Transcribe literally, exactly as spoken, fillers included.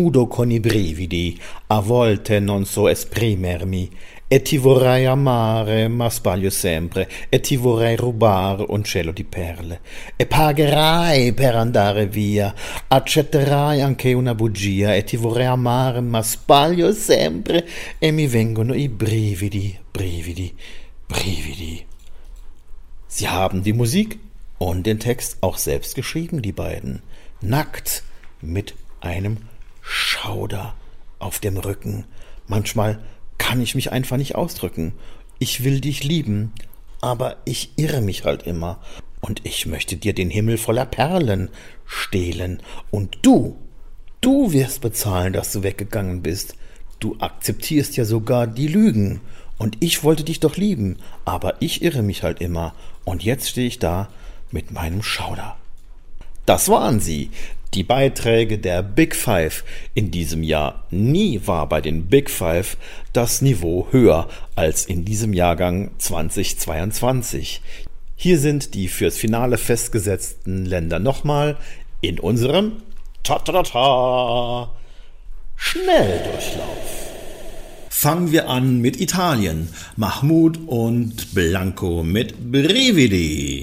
nudo con i brividi, a volte non so esprimermi, e ti vorrei amare, ma sbaglio sempre, e ti vorrei rubare un cielo di perle, e pagherai per andare via, accetterai anche una bugia, e ti vorrei amare, ma sbaglio sempre, e mi vengono i brividi, brividi, brividi. Sie haben die Musik und den Text auch selbst geschrieben, die beiden. Nackt mit einem Schauder auf dem Rücken. Manchmal kann ich mich einfach nicht ausdrücken. Ich will dich lieben, aber ich irre mich halt immer. Und ich möchte dir den Himmel voller Perlen stehlen. Und du, du wirst bezahlen, dass du weggegangen bist. Du akzeptierst ja sogar die Lügen. Und ich wollte dich doch lieben, aber ich irre mich halt immer. Und jetzt stehe ich da mit meinem Schauder. Das waren sie, die Beiträge der Big Five in diesem Jahr. Nie war bei den Big Five das Niveau höher als in diesem Jahrgang zweitausendzweiundzwanzig. Hier sind die fürs Finale festgesetzten Länder nochmal in unserem Ta-ta-ta-ta Schnelldurchlauf. Fangen wir an mit Italien. Mahmood und Blanco mit Brividi.